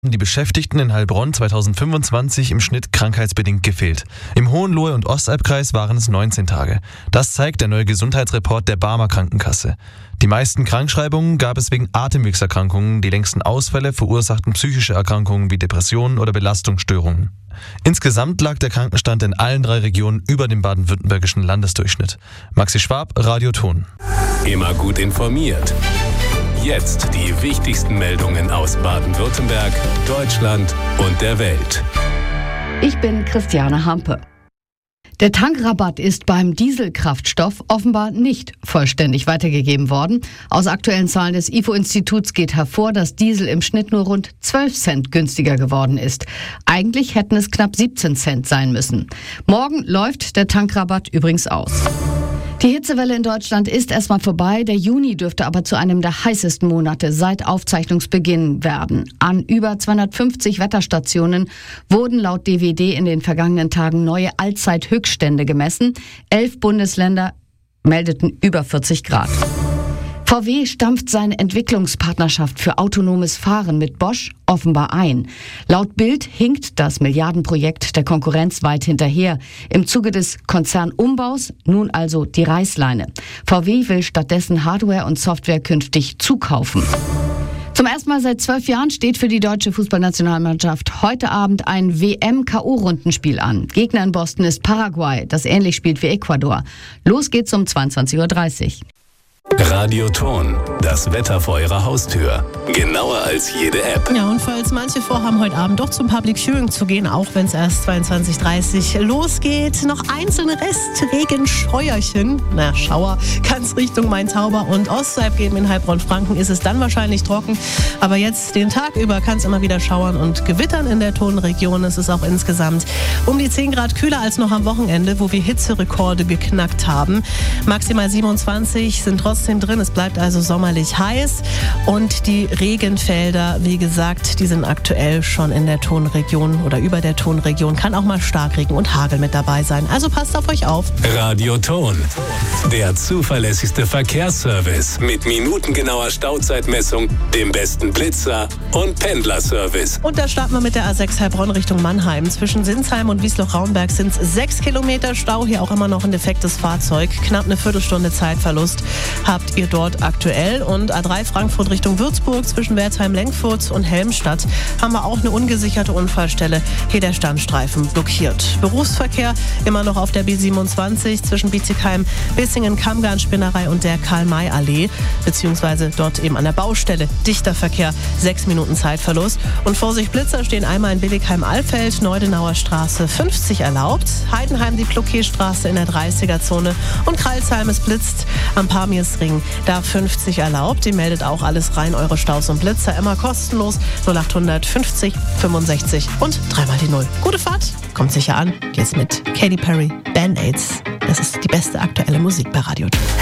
Die Beschäftigten in Heilbronn 2025 im Schnitt krankheitsbedingt gefehlt. Im Hohenlohe- und Ostalbkreis waren es 19 Tage. Das zeigt der neue Gesundheitsreport der Barmer Krankenkasse. Die meisten Krankschreibungen gab es wegen Atemwegserkrankungen, die längsten Ausfälle verursachten psychische Erkrankungen wie Depressionen oder Belastungsstörungen. Insgesamt lag der Krankenstand in allen 3 Regionen über dem baden-württembergischen Landesdurchschnitt. Maxi Schwab, Radio Ton. Immer gut informiert. Jetzt die wichtigsten Meldungen aus Baden-Württemberg, Deutschland und der Welt. Ich bin Christiane Hampe. Der Tankrabatt ist beim Dieselkraftstoff offenbar nicht vollständig weitergegeben worden. Aus aktuellen Zahlen des IFO-Instituts geht hervor, dass Diesel im Schnitt nur rund 12 Cent günstiger geworden ist. Eigentlich hätten es knapp 17 Cent sein müssen. Morgen läuft der Tankrabatt übrigens aus. Die Hitzewelle in Deutschland ist erstmal vorbei. Der Juni dürfte aber zu einem der heißesten Monate seit Aufzeichnungsbeginn werden. An über 250 Wetterstationen wurden laut DWD in den vergangenen Tagen neue Allzeithöchststände gemessen. 11 Bundesländer meldeten über 40 Grad. VW stampft seine Entwicklungspartnerschaft für autonomes Fahren mit Bosch offenbar ein. Laut Bild hinkt das Milliardenprojekt der Konkurrenz weit hinterher. Im Zuge des Konzernumbaus nun also die Reißleine. VW will stattdessen Hardware und Software künftig zukaufen. Zum ersten Mal seit 12 Jahren steht für die deutsche Fußballnationalmannschaft heute Abend ein WM-KO-Rundenspiel an. Gegner in Boston ist Paraguay, das ähnlich spielt wie Ecuador. Los geht's um 22:30 Uhr. Radio Ton, das Wetter vor Ihrer Haustür. Genauer als jede App. Ja, und falls manche vorhaben, heute Abend doch zum Public Viewing zu gehen, auch wenn es erst 22:30 Uhr losgeht, noch einzelne Restregenscheuerchen, Schauer, kann es Richtung Main-Tauber und Ostseib geben. In Heilbronn-Franken ist es dann wahrscheinlich trocken. Aber jetzt den Tag über kann es immer wieder schauern und gewittern in der Tonregion. Es ist auch insgesamt um die 10 Grad kühler als noch am Wochenende, wo wir Hitzerekorde geknackt haben. Maximal 27 sind trotzdem drin. Es bleibt also sommerlich heiß und die Regenfelder, wie gesagt, die sind aktuell schon in der Tonregion oder über der Tonregion. Kann auch mal Starkregen und Hagel mit dabei sein. Also passt auf euch auf. Radio Ton, der zuverlässigste Verkehrsservice mit minutengenauer Stauzeitmessung, dem besten Blitzer und Pendlerservice. Und da starten wir mit der A6 Heilbronn Richtung Mannheim. Zwischen Sinsheim und Wiesloch-Raumberg sind es 6 Kilometer Stau. Hier auch immer noch ein defektes Fahrzeug. Knapp eine Viertelstunde Zeitverlust habt ihr dort aktuell. Und A3 Frankfurt Richtung Würzburg zwischen Wertheim-Lenkfurt und Helmstadt haben wir auch eine ungesicherte Unfallstelle. Hier der Standstreifen blockiert. Berufsverkehr immer noch auf der B27 zwischen Bietigheim, Bissingen, Kammgarn, Spinnerei und der Karl-May-Allee, beziehungsweise dort eben an der Baustelle. Dichter Verkehr, 6 Minuten Zeitverlust. Und Vorsicht Blitzer stehen einmal in Billigheim-Alfeld, Neudenauer Straße 50 erlaubt, Heidenheim die Blockierstraße in der 30er-Zone und Kralsheim es blitzt am Pamirsring, da 50 erlaubt. Ihr meldet auch alles rein, eure Staus und Blitzer, immer kostenlos. 0800 50 65 und 3 mal die 0. Gute Fahrt, kommt sicher an. Jetzt mit Katy Perry, Band-Aids. Das ist die beste aktuelle Musik bei Radio.